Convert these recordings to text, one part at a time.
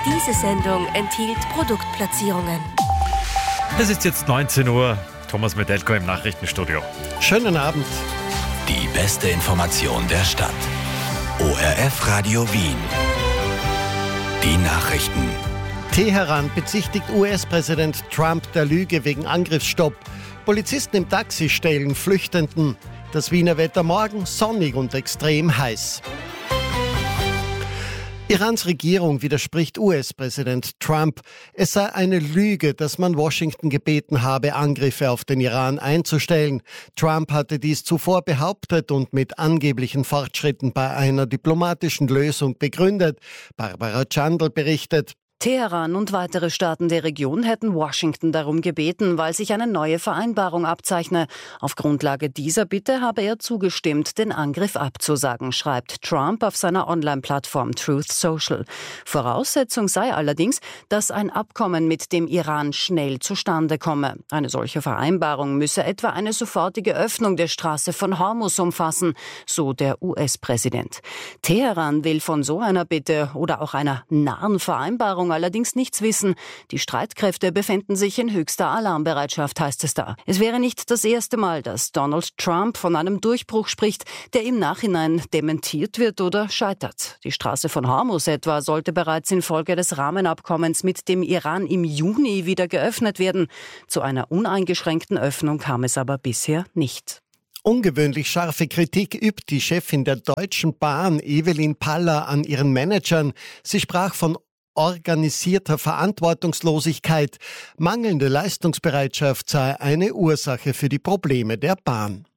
Diese Sendung enthielt Produktplatzierungen. Es ist jetzt 19 Uhr. Thomas Medelko im Nachrichtenstudio. Schönen Abend. Die beste Information der Stadt. ORF Radio Wien. Die Nachrichten. Teheran bezichtigt US-Präsident Trump der Lüge wegen Angriffsstopp. Polizisten im Taxi stehlen Flüchtenden. Das Wiener Wetter morgen sonnig und extrem heiß. Irans Regierung widerspricht US-Präsident Trump. Es sei eine Lüge, dass man Washington gebeten habe, Angriffe auf den Iran einzustellen. Trump hatte dies zuvor behauptet und mit angeblichen Fortschritten bei einer diplomatischen Lösung begründet. Barbara Chandl berichtet. Teheran und weitere Staaten der Region hätten Washington darum gebeten, weil sich eine neue Vereinbarung abzeichne. Auf Grundlage dieser Bitte habe er zugestimmt, den Angriff abzusagen, schreibt Trump auf seiner Online-Plattform Truth Social. Voraussetzung sei allerdings, dass ein Abkommen mit dem Iran schnell zustande komme. Eine solche Vereinbarung müsse etwa eine sofortige Öffnung der Straße von Hormuz umfassen, so der US-Präsident. Teheran will von so einer Bitte oder auch einer nahen Vereinbarung allerdings nichts wissen. Die Streitkräfte befänden sich in höchster Alarmbereitschaft, heißt es da. Es wäre nicht das erste Mal, dass Donald Trump von einem Durchbruch spricht, der im Nachhinein dementiert wird oder scheitert. Die Straße von Hormuz etwa sollte bereits infolge des Rahmenabkommens mit dem Iran im Juni wieder geöffnet werden. Zu einer uneingeschränkten Öffnung kam es aber bisher nicht. Ungewöhnlich scharfe Kritik übt die Chefin der Deutschen Bahn, Evelyn Paller, an ihren Managern. Sie sprach von organisierter Verantwortungslosigkeit. Mangelnde Leistungsbereitschaft sei eine Ursache für die Probleme der Bahn.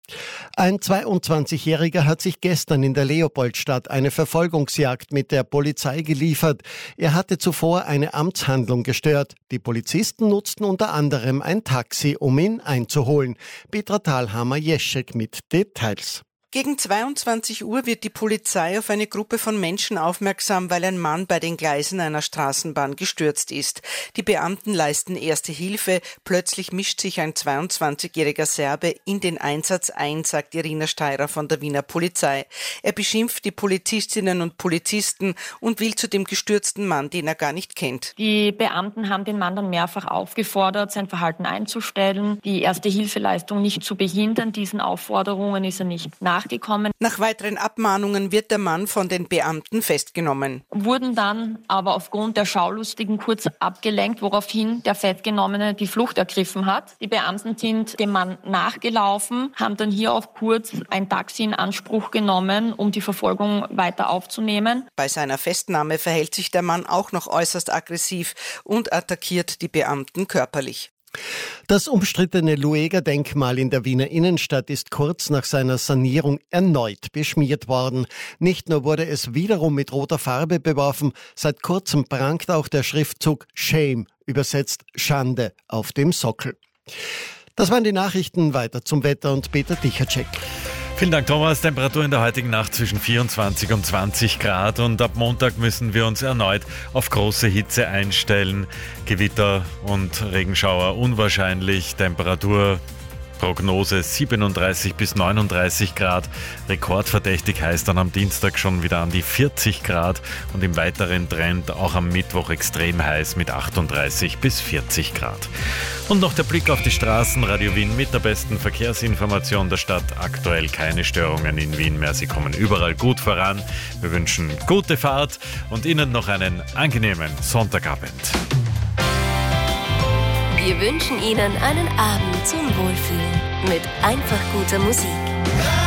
Ein 22-Jähriger hat sich gestern in der Leopoldstadt eine Verfolgungsjagd mit der Polizei geliefert. Er hatte zuvor eine Amtshandlung gestört. Die Polizisten nutzten unter anderem ein Taxi, um ihn einzuholen. Petra Thalhammer-Jeschek mit Details. Gegen 22 Uhr wird die Polizei auf eine Gruppe von Menschen aufmerksam, weil ein Mann bei den Gleisen einer Straßenbahn gestürzt ist. Die Beamten leisten erste Hilfe. Plötzlich mischt sich ein 22-jähriger Serbe in den Einsatz ein, sagt Irina Steirer von der Wiener Polizei. Er beschimpft die Polizistinnen und Polizisten und will zu dem gestürzten Mann, den er gar nicht kennt. Die Beamten haben den Mann dann mehrfach aufgefordert, sein Verhalten einzustellen, die Erste-Hilfeleistung nicht zu behindern. Diesen Aufforderungen ist er nicht nachgekommen. Nach weiteren Abmahnungen wird der Mann von den Beamten festgenommen. Wurden dann aber aufgrund der Schaulustigen kurz abgelenkt, woraufhin der Festgenommene die Flucht ergriffen hat. Die Beamten sind dem Mann nachgelaufen, haben dann hier auch kurz ein Taxi in Anspruch genommen, um die Verfolgung weiter aufzunehmen. Bei seiner Festnahme verhält sich der Mann auch noch äußerst aggressiv und attackiert die Beamten körperlich. Das umstrittene Lueger-Denkmal in der Wiener Innenstadt ist kurz nach seiner Sanierung erneut beschmiert worden. Nicht nur wurde es wiederum mit roter Farbe beworfen, seit kurzem prangt auch der Schriftzug Shame, übersetzt Schande, auf dem Sockel. Das waren die Nachrichten, weiter zum Wetter und Peter Dichacek. Vielen Dank, Thomas. Temperatur in der heutigen Nacht zwischen 24 und 20 Grad und ab Montag müssen wir uns erneut auf große Hitze einstellen. Gewitter und Regenschauer unwahrscheinlich. Temperaturprognose 37 bis 39 Grad. Rekordverdächtig heißt dann am Dienstag schon wieder an die 40 Grad und im weiteren Trend auch am Mittwoch extrem heiß mit 38 bis 40 Grad. Und noch der Blick auf die Straßen. Radio Wien mit der besten Verkehrsinformation der Stadt. Aktuell keine Störungen in Wien mehr. Sie kommen überall gut voran. Wir wünschen gute Fahrt und Ihnen noch einen angenehmen Sonntagabend. Wir wünschen Ihnen einen Abend zum Wohlfühlen mit einfach guter Musik.